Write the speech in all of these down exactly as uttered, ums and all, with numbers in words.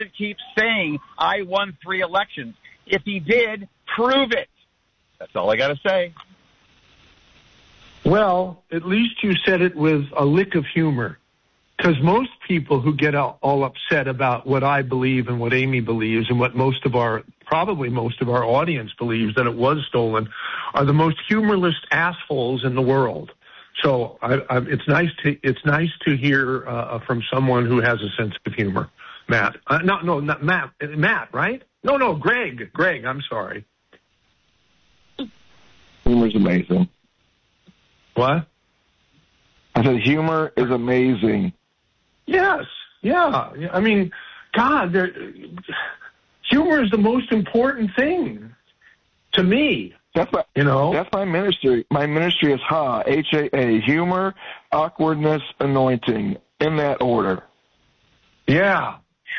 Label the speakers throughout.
Speaker 1: that keeps saying, I won three elections. If he did, prove it. That's all I got to say.
Speaker 2: Well, at least you said it with a lick of humor. Because most people who get all upset about what I believe and what Amy believes and what most of our, probably most of our audience believes that it was stolen, are the most humorless assholes in the world. So I, I, it's nice to it's nice to hear uh, from someone who has a sense of humor. Matt, uh, no, no, not Matt. Matt, right? No, no, Greg. Greg, I'm sorry.
Speaker 3: Humor's amazing.
Speaker 2: What?
Speaker 3: I said humor is amazing.
Speaker 2: Yes, yeah. I mean, God, there, humor is the most important thing to me.
Speaker 3: That's my,
Speaker 2: you know,
Speaker 3: that's my ministry. My ministry is H A, H A A, humor, awkwardness, anointing, in that order.
Speaker 2: Yeah.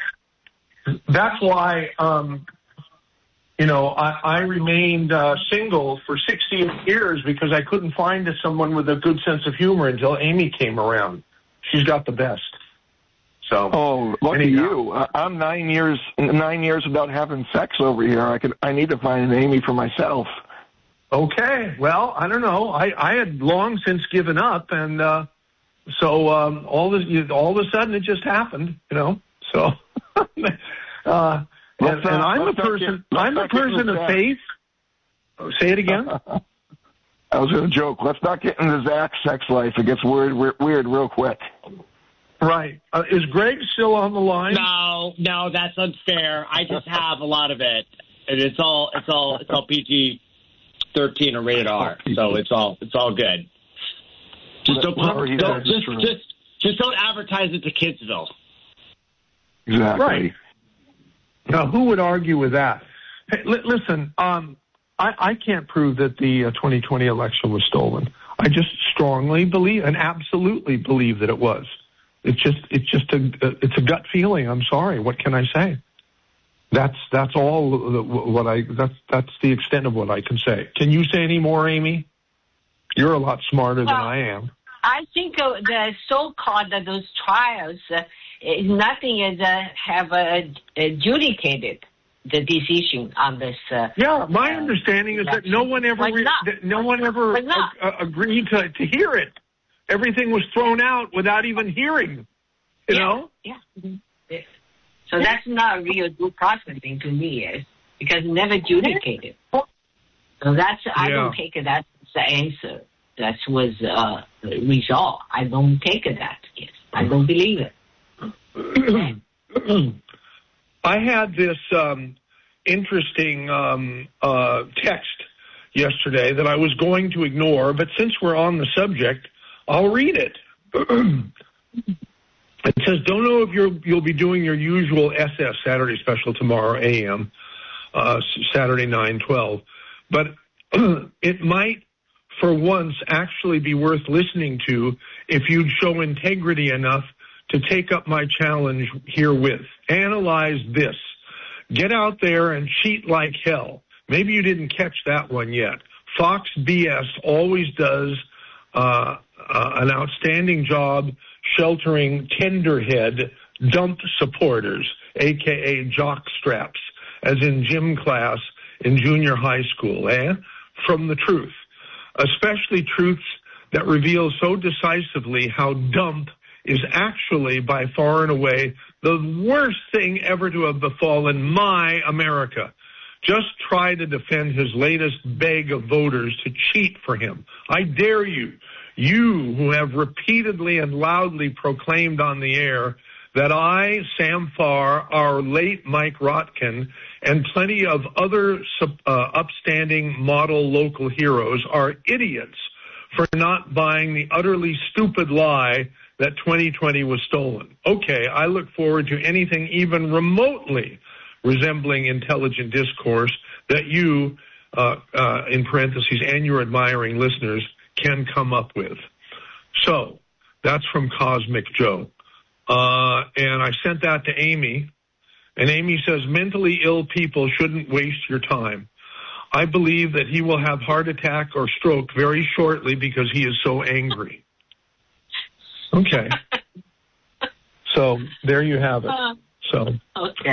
Speaker 2: That's why, um, you know, I, I remained uh, single for sixteen years because I couldn't find someone with a good sense of humor until Amy came around. She's got the best. So,
Speaker 3: oh, lucky
Speaker 2: anyhow.
Speaker 3: you! Uh, I'm nine years nine years without having sex over here. I could I need to find an Amy for myself.
Speaker 2: Okay, well, I don't know. I, I had long since given up, and uh, so um, all this all of a sudden it just happened, you know. So, uh, and,
Speaker 3: not,
Speaker 2: and I'm a person. Get, I'm a person of faith. Oh, say it again.
Speaker 3: I was going to joke. Let's not get into Zach's sex life. It gets weird, weird, weird real quick.
Speaker 2: Right. Uh, is Greg still on the line?
Speaker 4: No, no, that's unfair. I just have a lot of it, and it's all it's all it's all P G thirteen or rated R, so it's all it's all good. Just don't, don't, don't just, just just don't advertise it to Kidsville.
Speaker 3: Exactly.
Speaker 2: Right. Now, who would argue with that? Hey, li- listen, um, I, I can't prove that the uh, twenty twenty election was stolen. I just strongly believe and absolutely believe that it was. It's just it's just a it's a gut feeling. I'm sorry. What can I say? That's that's all what I that's that's the extent of what I can say. Can you say any more, Amy? You're a lot smarter
Speaker 5: well,
Speaker 2: than I am.
Speaker 5: I think uh, the so-called uh, those trials, uh, nothing is uh, have uh, adjudicated the decision on this. Uh,
Speaker 2: yeah, my
Speaker 5: uh,
Speaker 2: understanding is
Speaker 5: election.
Speaker 2: that no one ever re- that no one ever ag- uh, agreed to to hear it. Everything was thrown out without even hearing. You
Speaker 5: yeah,
Speaker 2: know?
Speaker 5: Yeah. Mm-hmm. Yeah. So that's not a real due process thing to me, is because never adjudicated. So that's I
Speaker 2: yeah.
Speaker 5: don't take it as the answer. That was uh, result. I don't take it that. Yes, I don't believe it.
Speaker 2: I had this um, interesting um, uh, text yesterday that I was going to ignore, but since we're on the subject, I'll read it. It says, don't know if you're, you'll be doing your usual S S Saturday special tomorrow, A M, uh, Saturday nine twelve, but it might, for once, actually be worth listening to if you'd show integrity enough to take up my challenge herewith. Analyze this. Get out there and cheat like hell. Maybe you didn't catch that one yet. Fox B S always does uh, uh, an outstanding job sheltering tenderhead dump supporters, a k a jock straps, as in gym class in junior high school, eh? From the truth. Especially truths that reveal so decisively how dump is actually by far and away the worst thing ever to have befallen my America. Just try to defend his latest beg of voters to cheat for him. I dare you, you who have repeatedly and loudly proclaimed on the air that I, Sam Farr, our late Mike Rotkin, and plenty of other uh, upstanding model local heroes are idiots for not buying the utterly stupid lie that twenty twenty was stolen. Okay, I look forward to anything even remotely resembling intelligent discourse that you, uh, uh, in parentheses, and your admiring listeners can come up with. So, that's from Cosmic Joe. Uh, and I sent that to Amy, and Amy says, mentally ill people shouldn't waste your time. I believe that he will have heart attack or stroke very shortly because he is so angry. Okay. So, there you have it. So.
Speaker 5: Okay.